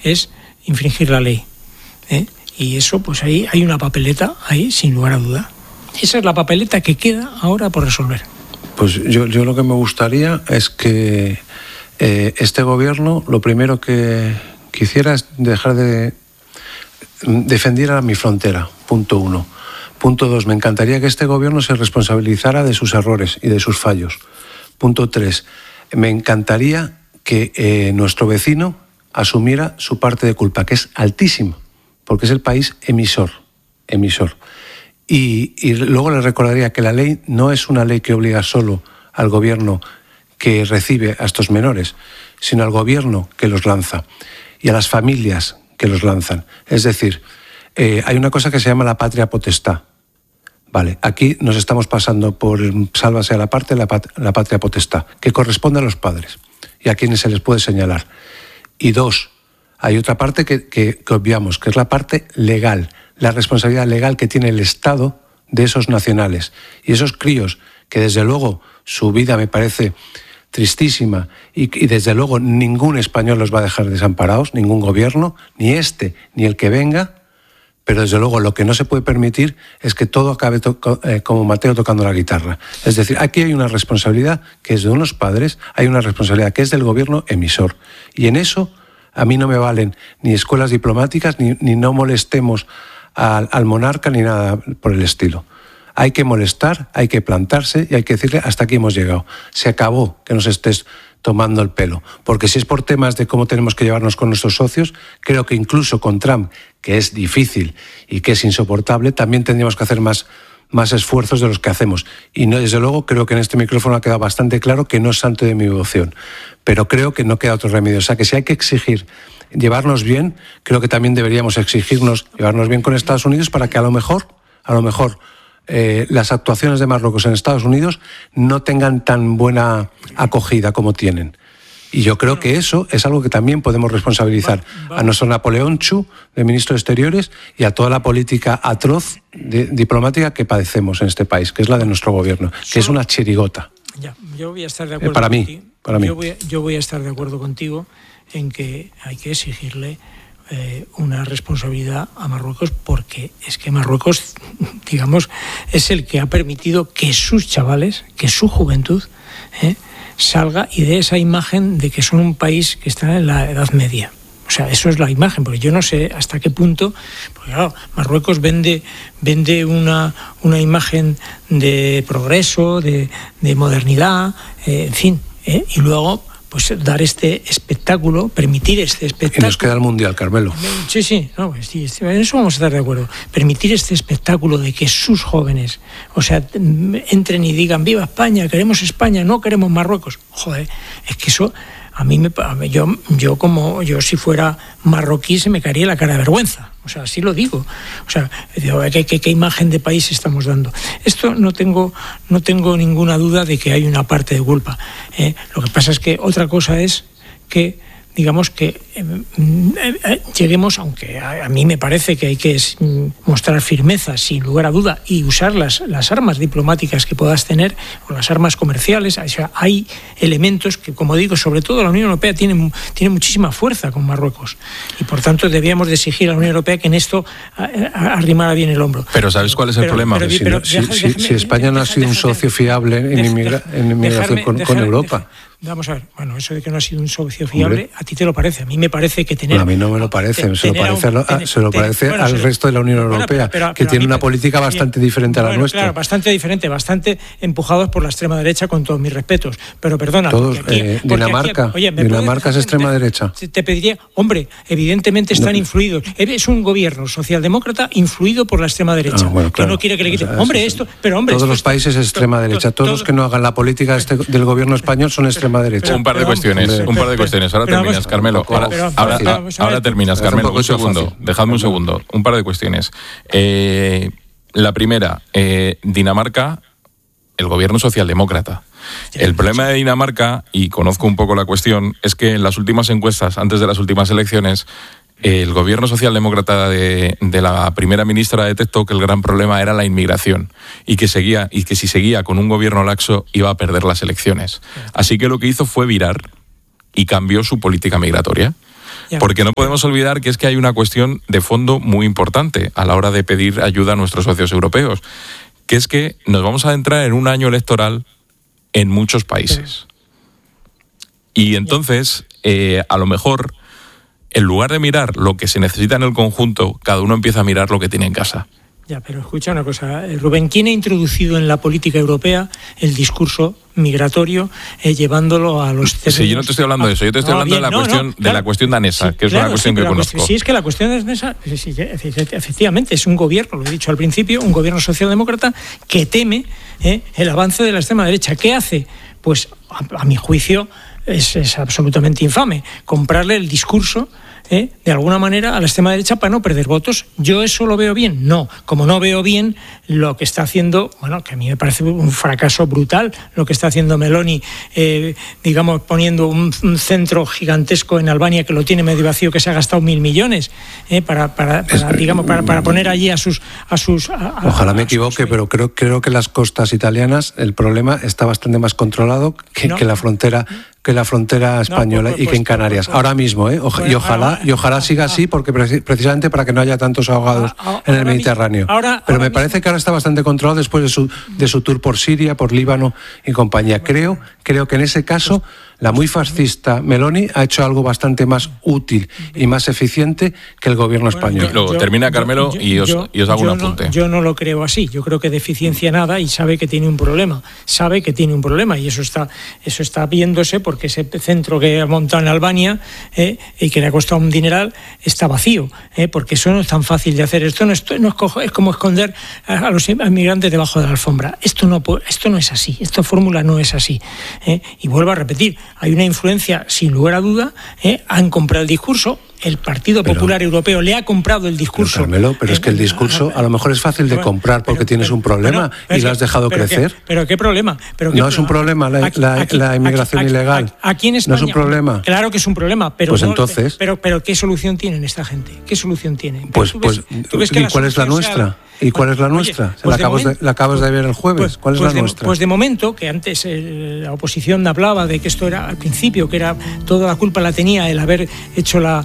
es infringir la ley. Y eso, pues ahí hay una papeleta, ahí sin lugar a duda. Esa es la papeleta que queda ahora por resolver. Pues yo lo que me gustaría es que este gobierno lo primero que hiciera es dejar de defender a mi frontera, punto 1. Punto 2, me encantaría que este gobierno se responsabilizara de sus errores y de sus fallos. Punto 3, me encantaría que nuestro vecino asumiera su parte de culpa, que es altísima, porque es el país emisor. Y luego le recordaría que la ley no es una ley que obliga solo al gobierno que recibe a estos menores, sino al gobierno que los lanza y a las familias que los lanzan. Es decir, hay una cosa que se llama la patria potestad. Vale, aquí nos estamos pasando por sálvase a la parte la patria potestad, que corresponde a los padres y a quienes se les puede señalar. Y 2, hay otra parte que obviamos, que es la parte legal, la responsabilidad legal que tiene el Estado de esos nacionales. Y esos críos, que desde luego su vida me parece tristísima y desde luego ningún español los va a dejar desamparados, ningún gobierno, ni este ni el que venga, pero desde luego lo que no se puede permitir es que todo acabe como Mateo tocando la guitarra. Es decir, aquí hay una responsabilidad que es de unos padres, hay una responsabilidad que es del gobierno emisor. Y en eso a mí no me valen ni escuelas diplomáticas, ni no molestemos al monarca, ni nada por el estilo. Hay que molestar, hay que plantarse y hay que decirle hasta aquí hemos llegado. Se acabó que nos estés tomando el pelo. Porque si es por temas de cómo tenemos que llevarnos con nuestros socios, creo que incluso con Trump, que es difícil y que es insoportable, también tendríamos que hacer más esfuerzos de los que hacemos. Y no, desde luego creo que en este micrófono ha quedado bastante claro que no es santo de mi devoción. Pero creo que no queda otro remedio. O sea, que si hay que exigir llevarnos bien, creo que también deberíamos exigirnos llevarnos bien con Estados Unidos para que a lo mejor las actuaciones de Marruecos en Estados Unidos no tengan tan buena acogida como tienen. Y yo creo que eso es algo que también podemos responsabilizar a nuestro Napoleón Chu, de ministro de Exteriores, y a toda la política atroz diplomática que padecemos en este país, que es la de nuestro gobierno, que es una chirigota. Ya, yo voy a estar de acuerdo para mí. Yo voy a estar de acuerdo contigo en que hay que exigirle una responsabilidad a Marruecos, porque es que Marruecos, digamos, es el que ha permitido que sus chavales, que su juventud salga y dé esa imagen de que son un país que está en la Edad Media. O sea, eso es la imagen, porque yo no sé hasta qué punto, porque claro, Marruecos vende una imagen de progreso, de modernidad, en fin, y luego pues dar este espectáculo, permitir este espectáculo. Y nos queda el Mundial, Carmelo. Sí, en eso vamos a estar de acuerdo. Permitir este espectáculo de que sus jóvenes, o sea, entren y digan viva España, queremos España, no queremos Marruecos. Joder, es que eso a mí yo si fuera marroquí se me caería la cara de vergüenza. O sea, así lo digo. O sea, ¿qué imagen de país estamos dando? Esto no tengo ninguna duda de que hay una parte de culpa. Lo que pasa es que otra cosa es que, digamos, que lleguemos, aunque a mí me parece que hay que mostrar firmeza, sin lugar a duda, y usar las armas diplomáticas que puedas tener, o las armas comerciales. O sea, hay elementos que, como digo, sobre todo la Unión Europea tiene muchísima fuerza con Marruecos, y por tanto debíamos de exigir a la Unión Europea que en esto arrimara bien el hombro. Pero ¿sabes cuál es el problema? Si España no ha sido un socio fiable en inmigración con Europa. Vamos a ver, bueno, eso de que no ha sido un socio fiable, a ti te lo parece, a mí me parece que tener... Bueno, a mí no me lo parece, se lo parece al resto de la Unión Europea, que tiene una política bastante diferente a la nuestra. Claro, bastante diferente, bastante empujados por la extrema derecha, con todos mis respetos, pero perdona... Todos, Dinamarca es extrema derecha. Te pediría, hombre, evidentemente están influidos, es un gobierno socialdemócrata influido por la extrema derecha, que no quiere que le quiten... Todos los países es extrema derecha, todos los que no hagan la política del gobierno español son extrema derecha. Un par de cuestiones. Ahora terminas, Carmelo. Ahora terminas, Carmelo. Un segundo. Dejadme un segundo. Un par de cuestiones. La primera, Dinamarca, el gobierno socialdemócrata. El problema de Dinamarca, y conozco un poco la cuestión, es que en las últimas encuestas, antes de las últimas elecciones, el gobierno socialdemócrata de la primera ministra detectó que el gran problema era la inmigración y que si seguía con un gobierno laxo iba a perder las elecciones. Así que lo que hizo fue virar y cambió su política migratoria. Porque no podemos olvidar que es que hay una cuestión de fondo muy importante a la hora de pedir ayuda a nuestros socios europeos, que es que nos vamos a adentrar en un año electoral en muchos países. Y entonces, a lo mejor, en lugar de mirar lo que se necesita en el conjunto, cada uno empieza a mirar lo que tiene en casa. Ya, pero escucha una cosa, Rubén, ¿quién ha introducido en la política europea el discurso migratorio llevándolo a los términos? Sí, yo no te estoy hablando de eso, yo te estoy hablando de la cuestión danesa, sí, que es una cuestión que conozco. Sí, es que la cuestión danesa, sí, efectivamente, es un gobierno, lo he dicho al principio, un gobierno socialdemócrata que teme el avance de la extrema derecha. ¿Qué hace? Pues, a mi juicio, es absolutamente infame comprarle el discurso de alguna manera a la extrema derecha para no perder votos. ¿Yo eso lo veo bien? No. Como no veo bien lo que está haciendo, bueno, que a mí me parece un fracaso brutal lo que está haciendo Meloni, digamos, poniendo un centro gigantesco en Albania que lo tiene medio vacío, que se ha gastado 1.000 millones para poner allí a sus... Ojalá me equivoque, pero creo que las costas italianas el problema está bastante más controlado que la frontera española y que en Canarias. Ahora mismo, ojalá siga así, porque precisamente para que no haya tantos ahogados en el Mediterráneo. Pero me parece que ahora está bastante controlado después de su tour por Siria, por Líbano y compañía. Creo que en ese caso la muy fascista Meloni ha hecho algo bastante más útil y más eficiente que el gobierno español. Luego termina Carmelo y os hago un apunte. Yo no lo creo así. Yo creo que de eficiencia nada, y sabe que tiene un problema. Y eso está viéndose porque ese centro que ha montado en Albania y que le ha costado un dineral está vacío, porque eso no es tan fácil de hacer. Esto no es como esconder a los inmigrantes debajo de la alfombra. Esto no es así. Esta fórmula no es así. Y vuelvo a repetir, hay una influencia, sin lugar a duda, han comprado el discurso. El Partido Popular Europeo le ha comprado el discurso. Carmelo, pero es que el discurso a lo mejor es fácil de comprar porque tienes un problema y lo has dejado crecer. ¿Pero qué problema? No es un problema la inmigración ilegal. Aquí en España, no es un problema. Claro que es un problema, pero pues entonces. Pero ¿qué solución tienen esta gente? ¿Qué solución tienen? Pues ¿y cuál es la nuestra? ¿Y cuál es la nuestra? La acabas de ver el jueez. ¿Cuál es la nuestra? Pues de momento, que antes la oposición hablaba de que esto era al principio, que era toda la culpa la tenía el haber hecho la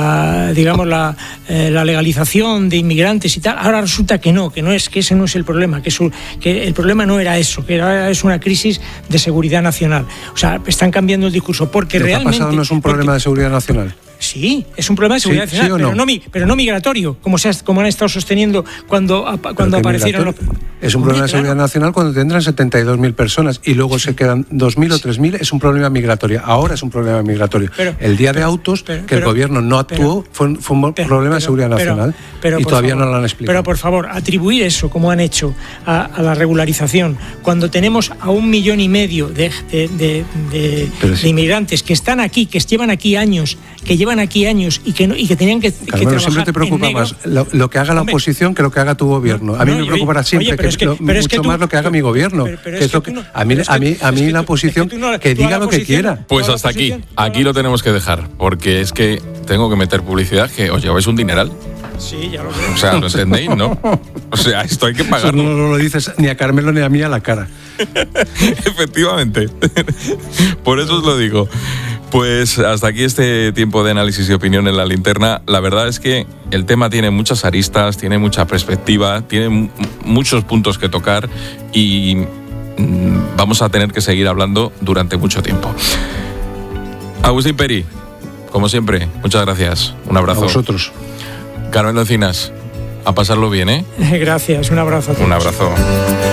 legalización de inmigrantes y tal. Ahora resulta que ese no es el problema, que el problema no era eso, que es una crisis de seguridad nacional. O sea, están cambiando el discurso porque ¿Lo realmente... que ha pasado no es un problema de seguridad nacional? Sí, es un problema de seguridad nacional, pero no migratorio, como han estado sosteniendo cuando aparecieron los... Es un problema de seguridad nacional cuando tendrán 72.000 personas y luego se quedan 2.000 o 3.000, es un problema migratorio. Ahora es un problema migratorio. El día de autos, que el gobierno no actuó, fue un problema de seguridad nacional y todavía no lo han explicado. Pero por favor, atribuir eso, como han hecho, a la regularización, cuando tenemos a 1,5 millones de inmigrantes que están aquí, que llevan aquí años y que tenían que trabajar. Siempre te preocupa más lo que haga la oposición que lo que haga tu gobierno. A mí me preocupará siempre mucho más lo que haga mi gobierno. A mí la oposición que diga lo que quiera. Pues hasta aquí lo tenemos que dejar, porque es que tengo que meter publicidad que os lleváis un dineral. Sí, ya lo veo. O sea, ¿lo entendéis, no? O sea, esto hay que pagarlo. No lo dices ni a Carmelo ni a mí a la cara. Efectivamente. Por eso os lo digo. Pues hasta aquí este tiempo de análisis y opinión en La Linterna. La verdad es que el tema tiene muchas aristas, tiene mucha perspectiva, tiene muchos puntos que tocar y vamos a tener que seguir hablando durante mucho tiempo. Agustín Peri, como siempre, muchas gracias. Un abrazo. A vosotros. Carmelo Encinas, a pasarlo bien, ¿eh? Gracias, un abrazo a todos. Un abrazo.